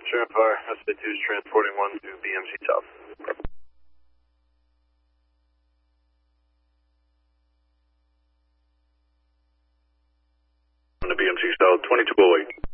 Sure, Empire. SA2 is transporting 1 to BMC South. On the BMC South, 2208.